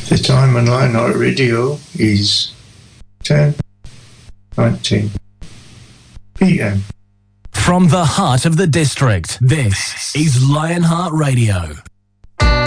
The time on Lionheart Radio is 10:19 p.m. From the heart of the district, this is Lionheart Radio.